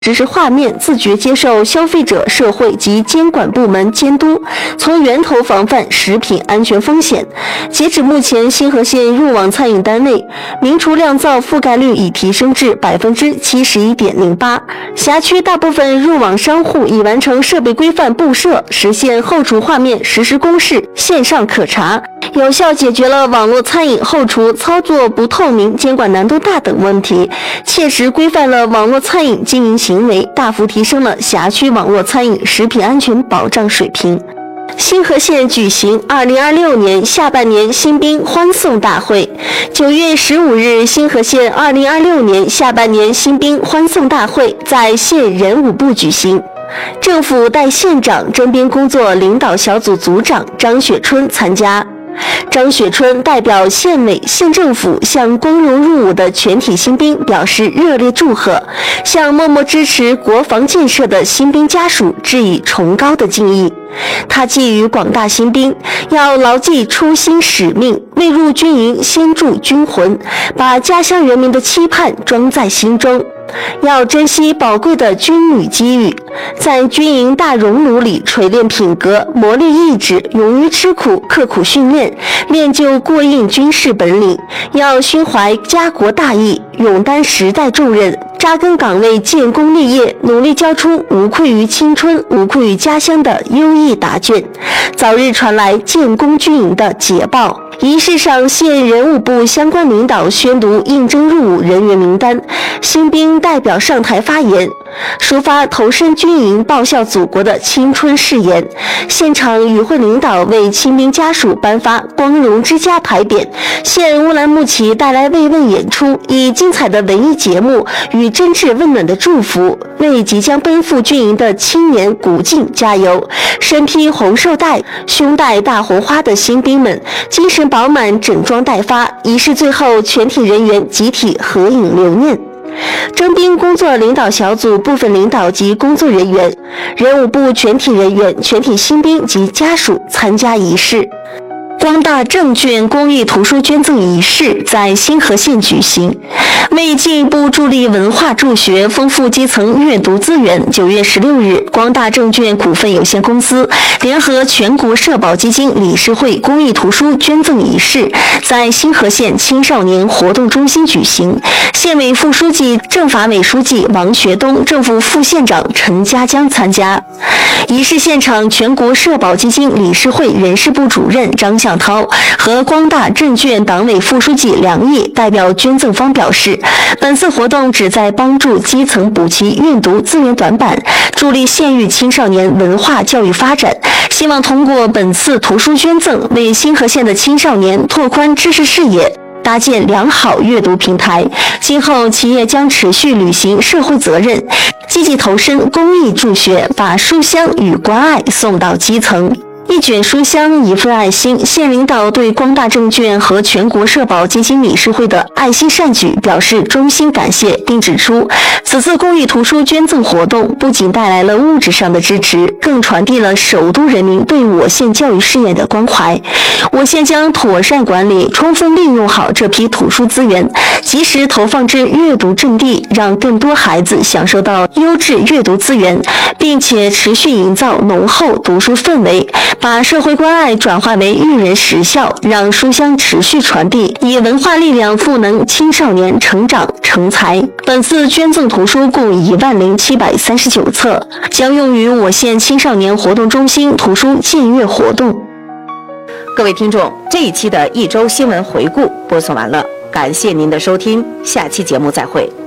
实时画面自觉接受消费者、社会及监管部门监督，从源头防范食品安全风险。截止目前，星河县入网餐饮单位明厨酿造覆盖率已提升至 71.08%， 辖区大部分入网商户已完成设备规范布设，实现后厨画面实时公示、线上可查，有效解决了网络餐饮后厨操作不透明、监管难度大等问题，切实规范了网络餐饮经营行为，大幅提升了辖区网络餐饮食品安全保障水平。星河县举行2026年下半年新兵欢送大会。9月15日，星河县2026年下半年新兵欢送大会在县人武部举行。政府代县长征兵工作领导小组组长张雪春参加。张雪春代表县委、县政府向光荣入伍的全体新兵表示热烈祝贺，向默默支持国防建设的新兵家属致以崇高的敬意。他寄予广大新兵，要牢记初心使命，未入军营先铸军魂，把家乡人民的期盼装在心中。要珍惜宝贵的军旅机遇，在军营大熔炉里锤炼品格，磨砺意志，勇于吃苦，刻苦训练，练就过硬军事本领。要心怀家国大义，勇担时代重任，扎根岗位，建功立业，努力交出无愧于青春、无愧于家乡的优异答卷，早日传来建功军营的捷报。仪式上，县人武部相关领导宣读应征入伍人员名单，新兵代表上台发言，抒发投身军营报效祖国的青春誓言。现场与会领导为新兵家属颁发光荣之家牌匾，县乌兰牧骑带来慰问演出，以精彩的文艺节目与真挚温暖的祝福，为即将奔赴军营的青年鼓劲加油。身披红绶带、胸戴大红花的新兵们精神饱满，整装待发。仪式最后，全体人员集体合影留念。征兵工作领导小组部分领导及工作人员、人武部全体人员、全体新兵及家属参加仪式。光大证券公益图书捐赠仪式在星河县举行。为进一步助力文化助学，丰富基层阅读资源，9月16日，光大证券股份有限公司联合全国社保基金理事会公益图书捐赠仪式在星河县青少年活动中心举行。县委副书记、政法委书记王学东，政府副县长陈家江参加。仪式现场，全国社保基金理事会人事部主任张向涛和光大证券党委副书记梁毅代表捐赠方表示，本次活动旨在帮助基层补齐阅读资源短板，助力县域青少年文化教育发展。希望通过本次图书捐赠，为星河县的青少年拓宽知识视野，搭建良好阅读平台。今后企业将持续履行社会责任，积极投身公益助学，把书香与关爱送到基层。一卷书香，一份爱心。县领导对光大证券和全国社保基金理事会的爱心善举表示衷心感谢，并指出，此次公益图书捐赠活动不仅带来了物质上的支持，更传递了首都人民对我县教育事业的关怀。我县将妥善管理，充分利用好这批图书资源，及时投放至阅读阵地，让更多孩子享受到优质阅读资源，并且持续营造浓厚读书氛围，把社会关爱转化为育人实效，让书香持续传递，以文化力量赋能青少年成长成才。本次捐赠图书共10739册，将用于我县青少年活动中心图书借阅活动。 各位听众，这一期的一周新闻回顾播送完了，感谢您的收听，下期节目再会。